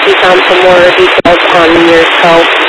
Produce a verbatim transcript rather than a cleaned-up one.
you found some more details on your toe.